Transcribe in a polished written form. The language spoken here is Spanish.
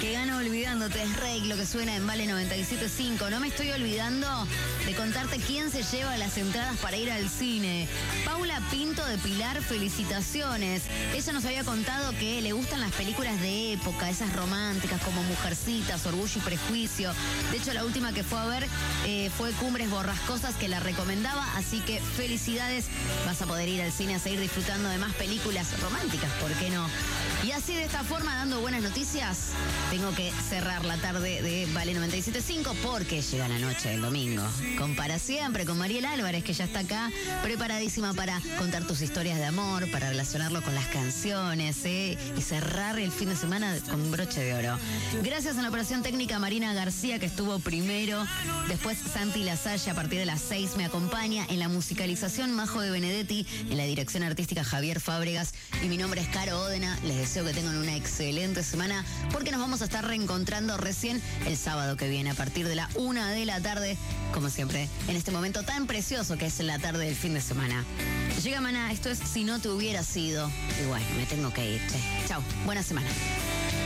Que gano olvidándote, es Rake lo que suena en Vale 97.5. No me estoy olvidando de contarte quién se lleva las entradas para ir al cine. Paula Pinto de Pilar, felicitaciones. Ella nos había contado que le gustan las películas de época, esas románticas como Mujercitas, Orgullo y Prejuicio. De hecho, la última que fue a ver fue Cumbres Borrascosas, que la recomendaba. Así que felicidades, vas a poder ir al cine a seguir disfrutando de más películas románticas, ¿por qué no? Y así, de esta forma, dando buenas noticias, tengo que cerrar la tarde de Vale 97.5 porque llega la noche del domingo. Con Para Siempre, con Mariela Álvarez, que ya está acá, preparadísima para contar tus historias de amor, para relacionarlo con las canciones, y cerrar el fin de semana con broche de oro. Gracias a la operación técnica Marina García, que estuvo primero. Después Santi Lasalle, a partir de las 6 me acompaña. En la musicalización, Majo de Benedetti. En la dirección artística, Javier Fábregas. Y mi nombre es Caro Ódena. Les deseo que tengan una excelente semana, porque nos vamos a estar reencontrando recién el sábado que viene a partir de la 1 de la tarde, como siempre, en este momento tan precioso que es la tarde del fin de semana. Llega Maná, esto es Si no te hubiera sido. Y bueno, me tengo que ir. Chao, buena semana.